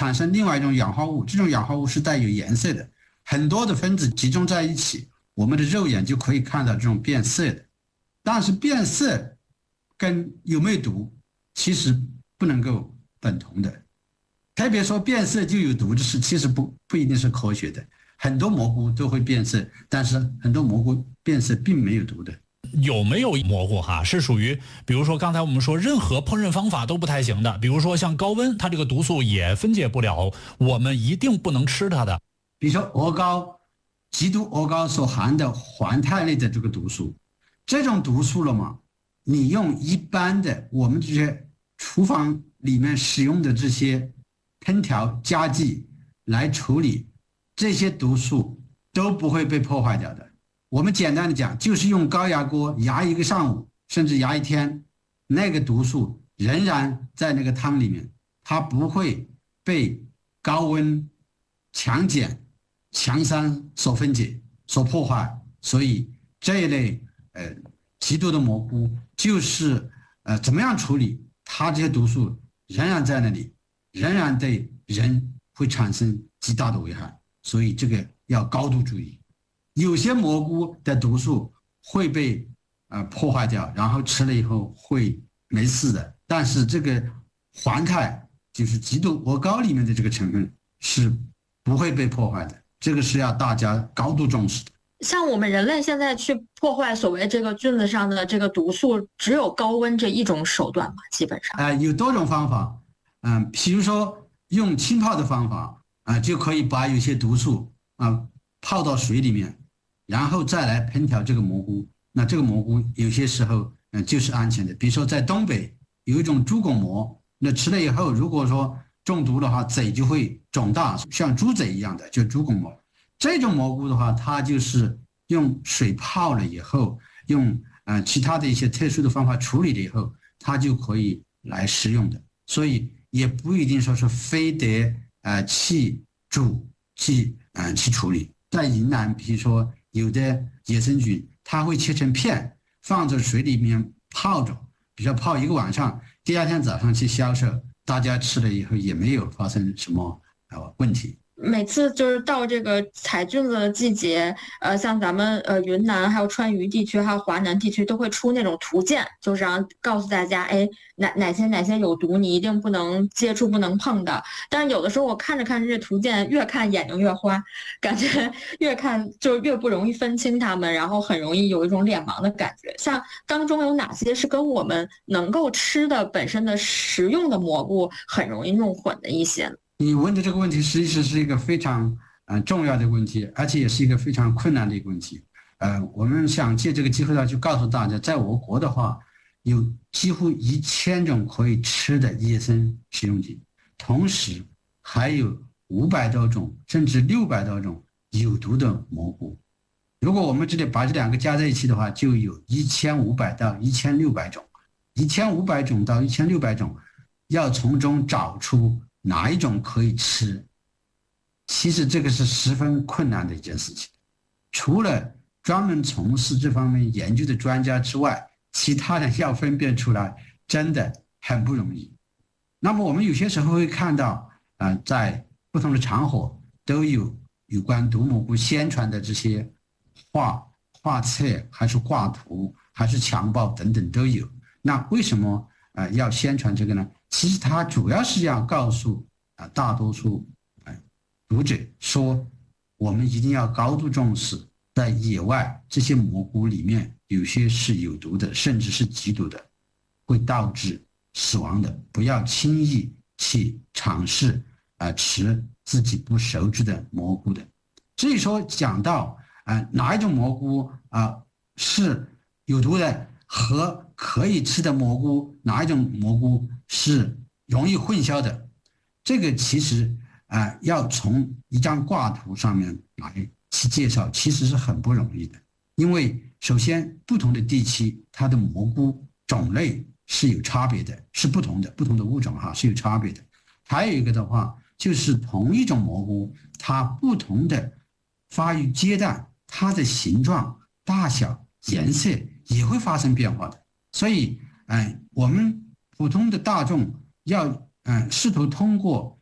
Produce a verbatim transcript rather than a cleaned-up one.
产生另外一种氧化物，这种氧化物是带有颜色的，很多的分子集中在一起，我们的肉眼就可以看到这种变色的。但是变色跟有没有毒其实不能够等同的，特别说变色就有毒的事，其实不不一定是科学的。很多蘑菇都会变色，但是很多蘑菇变色并没有毒的。 有没有蘑菇哈是属于，比如说刚才我们说任何烹饪方法都不太行的，比如说像高温，它这个毒素也分解不了，我们一定不能吃它的。 比如说鹅膏，极毒鹅膏所含的环肽类的这个毒素，这种毒素了嘛，你用一般的我们这些厨房里面使用的这些烹调家具来处理，这些毒素都不会被破坏掉的。我们简单的讲，就是用高压锅压一个上午，甚至压一天，那个毒素仍然在那个汤里面，它不会被高温、强碱、强酸所分解、所破坏。所以这一类呃极毒的蘑菇，就是呃怎么样处理，它这些毒素仍然在那里，仍然对人会产生极大的危害，所以这个要高度注意。有些蘑菇的毒素会被呃破坏掉，然后吃了以后会没事的，但是这个环肽就是极毒鹅膏里面的这个成分是不会被破坏的，这个是要大家高度重视的。 像我们人类现在去破坏所谓这个菌子上的这个毒素，只有高温这一种手段嘛？基本上， 呃，有多种方法，嗯、呃，比如说用浸泡的方法啊、呃，就可以把有些毒素啊、呃、泡到水里面，然后再来烹调这个蘑菇。那这个蘑菇有些时候嗯、呃、就是安全的。比如说在东北有一种猪拱蘑，那吃了以后如果说中毒的话，嘴就会肿大，像猪嘴一样的，就猪拱蘑。这种蘑菇的话，它就是用水泡了以后，用呃其他的一些特殊的方法处理了以后，它就可以来食用的。所以也不一定说是非得呃去煮去呃去处理。在云南，比如说有的野生菌，它会切成片，放在水里面泡着，比如说泡一个晚上，第二天早上去销售，大家吃了以后也没有发生什么呃问题。 每次就是到这个采菌子的季节，呃，像咱们呃云南还有川渝地区还有华南地区都会出那种图鉴，就是让告诉大家，哎，哪哪些哪些有毒，你一定不能接触、不能碰的。但是有的时候我看着看着这图鉴，越看眼睛越花，感觉越看就越不容易分清它们，然后很容易有一种脸盲的感觉。像当中有哪些是跟我们能够吃的本身的食用的蘑菇很容易弄混的一些呢？ 你问的这个问题实际上是一个非常呃重要的问题，而且也是一个非常困难的一个问题。呃，我们想借这个机会呢，就告诉大家，在我国的话，有几乎一千种可以吃的野生食用菌，同时还有五百多种甚至六百多种有毒的蘑菇。如果我们这里把这两个加在一起的话，就有一千五百到一千六百种，一千五百种到一千六百种，要从中找出哪一种可以吃，其实这个是十分困难的一件事情。除了专门从事这方面研究的专家之外，其他人要分辨出来真的很不容易。那么我们有些时候会看到啊、呃，在不同的场合都有有关毒蘑菇宣传的这些画画册，还是画图，还是强报等等都有。那为什么呃要宣传这个呢？其实它主要是要告诉啊大多数啊读者说，我们一定要高度重视，在野外这些蘑菇里面有些是有毒的，甚至是极毒的，会导致死亡的，不要轻易去尝试啊吃自己不熟知的蘑菇的。至于说讲到啊哪一种蘑菇啊是有毒的和可以吃的蘑菇，哪一种蘑菇是容易混淆的，这个其实啊、呃、要从一张挂图上面来去介绍，其实是很不容易的。因为首先不同的地区它的蘑菇种类是有差别的，是不同的，不同的物种哈是有差别的。还有一个的话，就是同一种蘑菇，它不同的发育阶段，它的形状、大小、颜色也会发生变化的。所以，嗯、呃，我们普通的大众要嗯、呃，试图通过